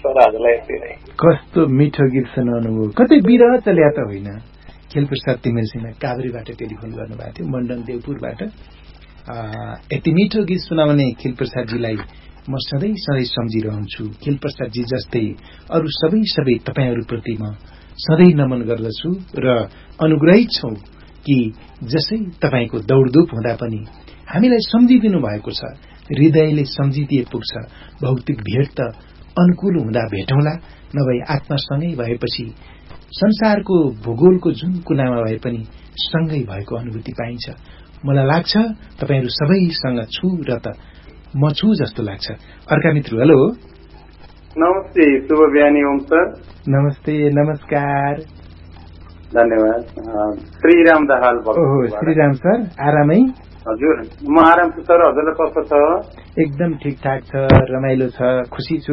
हजुरलाई यति नै। कस्तो मिठो गीत सुनाउनुभयो। कतै बिरह चल्या त होइन? खेलप्रसाद तिमेल सिन्हा काभ्रेबाट टेलिफोन गर्नुभएको थियो, मण्डन देवपुरबाट। यति मिठो गीत सुनाउने खेलप्रसादजीलाई म सधैँ सधैँ सम्झिरहन्छु। खेलप्रसादजी जस्तै अरू सबै तपाईँहरूप्रति म सधैँ नमन गर्दछु र अनुग्रहित छौं कि जसै तपाईँको दौडधुप हुँदा पनि हामीलाई सम्झिदिनु भएको छ, हृदयले सम्झिदिए पुग्छ। भौतिक भेट त अनुकूल हुँदा भेटौँला, नभए आत्मासँगै भएपछि संसारको भूगोलको जुन कुनामा भए पनि सँगै भएको अनुभूति पाइन्छ। मलाई लाग्छ तपाईहरू सबैसँग छु र त म छु जस्तो लाग्छ। अर्का मित्र, हेलो नमस्ते, शुभ बिहानी ओम सर। नमस्ते, नमस्कार, धन्यवाद। श्रीराम दाहाल। ओहो, श्रीराम सर, आरामै? हजुर, म आराम छु सर, हजुरलाई कस्तो छ? एकदम ठिकठाक छ, रमाइलो छ, खुसी छु।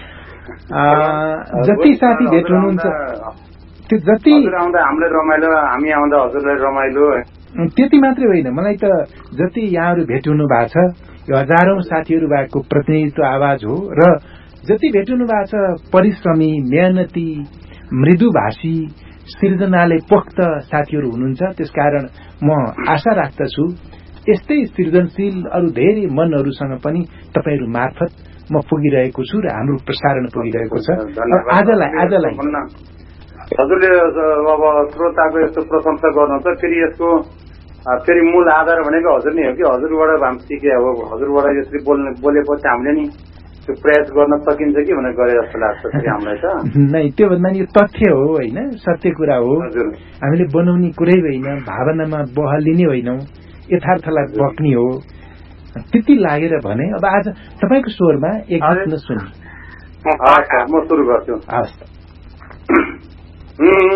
जति साथी भेट हुनुहुन्छ त्यो जति आउँदा हामीलाई रमाइलो, हामी आउँदा हजुरलाई रमाइलो। त्यति मात्रै होइन, मलाई त जति यहाँहरू भेट हुनु भएको छ यो हजारौं साथीहरू भएको प्रतिनिधित्व आवाज हो र जति भेट हुनु भएको छ परिश्रमी, मेहनती, मृदुभाषी, सृजनाले पोख्त साथीहरू हुनुहुन्छ। त्यसकारण म आशा राख्दछु यस्तै सृजनशील अरू धेरै मनहरूसँग पनि तपाईहरू मार्फत म पुगिरहेको छु र हाम्रो प्रसारण पुगिरहेको छ। आजलाई हजुरले अब श्रोताको यस्तो प्रशंसा गर्नुहुन्छ, फेरि यसको फेरि मूल आधार भनेको हजुर नै हो कि हजुरबाट हामी सिके हो। हजुरबाट यसरी बोलेपछि हामीले नि त्यो प्रयास गर्न सकिन्छ कि भनेर गरे जस्तो लाग्छ हामीलाई त। नै, त्यो भन्दा नि यो तथ्य हो होइन, सत्य कुरा हो। हामीले बनाउने कुरै होइन, भावनामा बहलिने होइनौ, यथार्थलाई बक्ने हो। त्यति लागेर भने अब आज तपाईँको स्वरमा एक गीत नसुनि म सुरु गर्छु।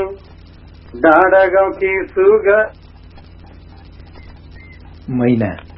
डाँडा गाउँकी सुगा मैना